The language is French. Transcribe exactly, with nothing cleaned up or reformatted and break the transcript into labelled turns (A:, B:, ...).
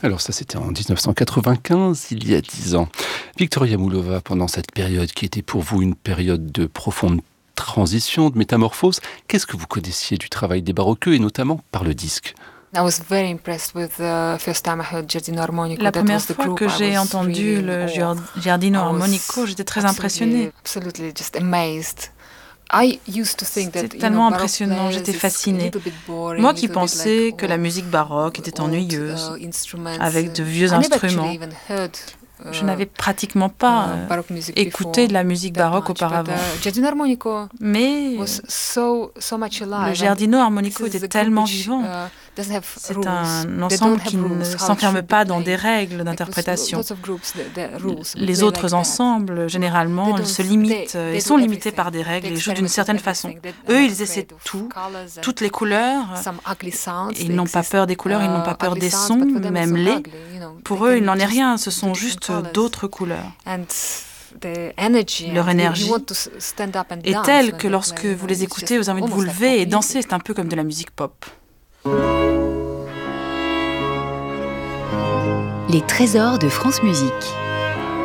A: Alors ça, c'était en dix-neuf cent quatre-vingt-quinze, il y a dix ans. Viktoria Moulova, pendant cette période qui était pour vous une période de profonde transition, de métamorphose, qu'est-ce que vous connaissiez du travail des baroqueux et notamment par le disque ?
B: La première fois que j'ai entendu le Giardino Armonico, j'étais très impressionnée. C'était tellement impressionnant, j'étais fascinée. Moi qui pensais que la musique baroque était ennuyeuse, avec de vieux instruments. Je n'avais pratiquement pas euh, écouté de la musique baroque auparavant. Mais le Giardino Armonico était tellement vivant. C'est un ensemble qui ne s'enferme pas dans des règles d'interprétation. Les autres ensembles, généralement, ils se limitent et sont limités par des règles et jouent d'une certaine façon. Eux, ils essaient tout, toutes les couleurs. Et ils n'ont pas peur des couleurs, ils n'ont pas peur des sons, même les. Pour eux, il n'en est rien, ce sont juste d'autres couleurs. Leur énergie est telle que lorsque vous les écoutez, vous avez envie de vous lever et danser. C'est un peu comme de la musique pop.
C: Les trésors de France Musique.